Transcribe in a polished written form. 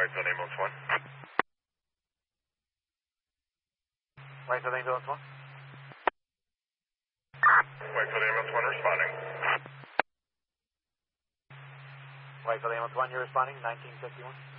Whitefield Ambulance 1. Whitefield Ambulance 1. Whitefield Ambulance 1 responding. Whitefield Ambulance 1, you're responding, 1951.